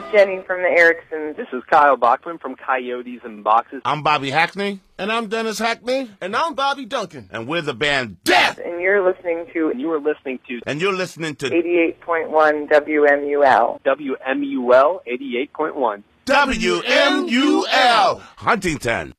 Jenny from the Ericksons. This is Kyle Bachman from Coyotes and Boxes. I'm Bobby Hackney. And I'm Dennis Hackney. And I'm Bobby Duncan. And we're the band Death. And you're listening to... And you are listening to... And you're listening to... 88.1 WMUL. WMUL 88.1. WMUL Huntington.